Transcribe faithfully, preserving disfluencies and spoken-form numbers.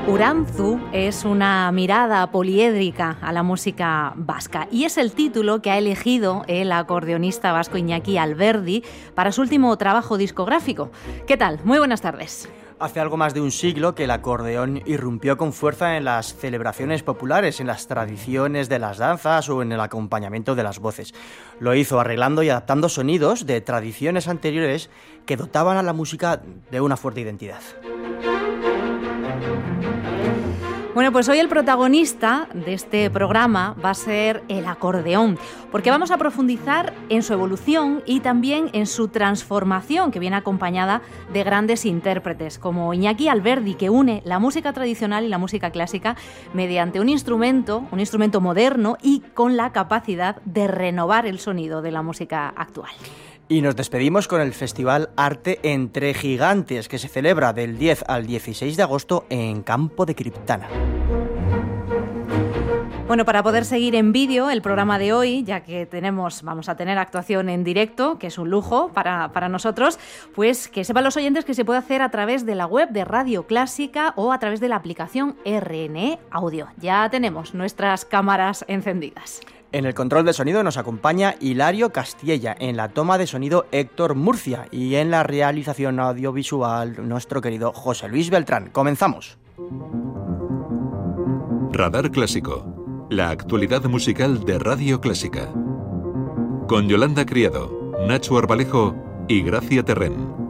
Urantzu es una mirada poliédrica a la música vasca y es el título que ha elegido el acordeonista vasco Iñaki Alberdi para su último trabajo discográfico. ¿Qué tal? Muy buenas tardes. Hace algo más de un siglo que el acordeón irrumpió con fuerza en las celebraciones populares, en las tradiciones de las danzas o en el acompañamiento de las voces. Lo hizo arreglando y adaptando sonidos de tradiciones anteriores que dotaban a la música de una fuerte identidad. Bueno, pues hoy el protagonista de este programa va a ser el acordeón, porque vamos a profundizar en su evolución y también en su transformación, que viene acompañada de grandes intérpretes, como Iñaki Alberdi, que une la música tradicional y la música clásica mediante un instrumento, un instrumento moderno y con la capacidad de renovar el sonido de la música actual. Y nos despedimos con el Festival Arte Entre Gigantes, que se celebra del diez al dieciséis de agosto en Campo de Criptana. Bueno, para poder seguir en vídeo el programa de hoy, ya que tenemos, vamos a tener actuación en directo, que es un lujo para, para nosotros, pues que sepan los oyentes que se puede hacer a través de la web de Radio Clásica o a través de la aplicación R N E Audio. Ya tenemos nuestras cámaras encendidas. En el control de sonido nos acompaña Hilario Castilla, en la toma de sonido Héctor Murcia y en la realización audiovisual nuestro querido José Luis Beltrán. ¡Comenzamos! Radar Clásico, la actualidad musical de Radio Clásica. Con Yolanda Criado, Nacho Arbalejo y Gracia Terrén.